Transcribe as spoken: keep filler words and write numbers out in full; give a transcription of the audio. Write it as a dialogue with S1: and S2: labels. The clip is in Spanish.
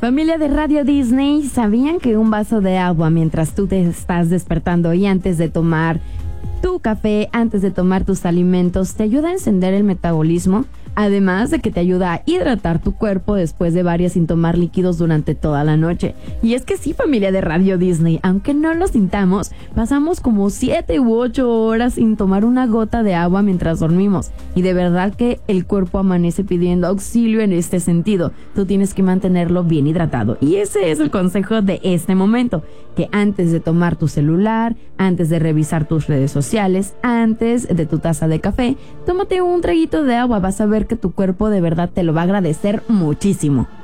S1: Familia de Radio Disney, ¿sabían que un vaso de agua mientras tú te estás despertando y antes de tomar tu café, antes de tomar tus alimentos, te ayuda a encender el metabolismo? Además de que te ayuda a hidratar tu cuerpo después de varias sin tomar líquidos durante toda la noche. Y es que sí, familia de Radio Disney, aunque no lo sintamos, pasamos como siete u ocho horas sin tomar una gota de agua mientras dormimos. Y de verdad que el cuerpo amanece pidiendo auxilio en este sentido. Tú tienes que mantenerlo bien hidratado. Y ese es el consejo de este momento. Que antes de tomar tu celular, antes de revisar tus redes sociales, antes de tu taza de café, tómate un traguito de agua. Vas a ver que tu cuerpo de verdad te lo va a agradecer muchísimo.